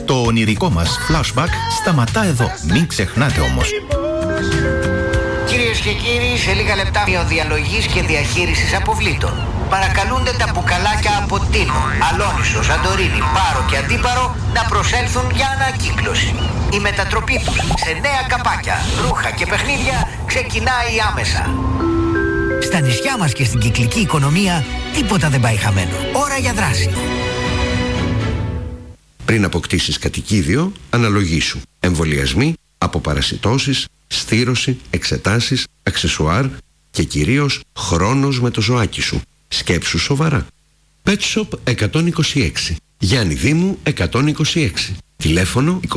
Το ονειρικό μας flashback σταματά εδώ. Μην ξεχνάτε όμως. Κυρίες και κύριοι, σε λίγα λεπτά διαλογής και διαχείρισης αποβλήτων. Παρακαλούνται τα μπουκαλάκια από Τίνο, Αλόνισο, Σαντορίνη, Πάρο και Αντίπαρο να προσέλθουν για ανακύκλωση. Η μετατροπή τους σε νέα καπάκια, ρούχα και παιχνίδια ξεκινάει άμεσα. Στα νησιά μας και στην κυκλική οικονομία τίποτα δεν πάει χαμένο. Ώρα για δράση. Πριν αποκτήσεις κατοικίδιο, αναλογήσου. Εμβολιασμοί, αποπαρασιτώσεις, στήρωση, εξετάσεις, αξεσουάρ και κυρίως χρόνος με το ζωάκι σου. Σκέψου σοβαρά. Pet Shop 126. Γιάννη Δήμου 126. Τηλέφωνο